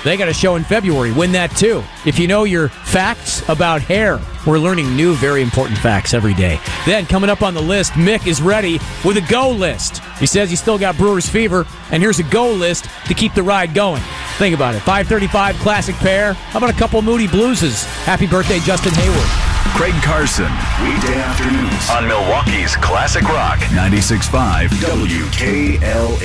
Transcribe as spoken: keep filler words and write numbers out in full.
They got a show in February. Win that too. If you know your facts about hair, we're learning new, very important facts every day. Then, coming up on the list, Mick is ready with a go list. He says he's still got Brewers fever, and here's a go list to keep the ride going. Think about it. five thirty-five Classic Pair. How about a couple Moody Blueses? Happy birthday, Justin Hayward. Craig Carson, weekday afternoons on Milwaukee's Classic Rock ninety-six point five W K L A.